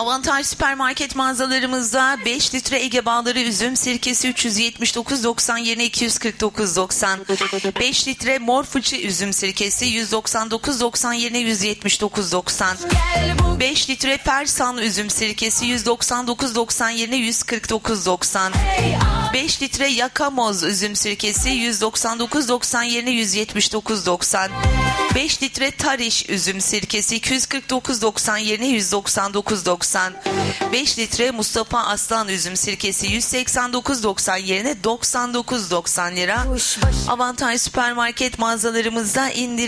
Avantaj süpermarket mağazalarımızda 5 litre Ege Bağları üzüm sirkesi 379.90 yerine 249.90. 5 litre Mor Fıçı üzüm sirkesi 199.90 yerine 179.90. 5 litre Persan üzüm sirkesi 199.90 yerine 149.90. 5 litre Yakamoz üzüm sirkesi 199.90 yerine 179.90. 5 litre Tariş üzüm sirkesi 249.90 yerine 199.90. 5 litre Mustafa Aslan üzüm sirkesi 189.90 yerine 99.90 lira. Avantaj süpermarket mağazalarımızda indirim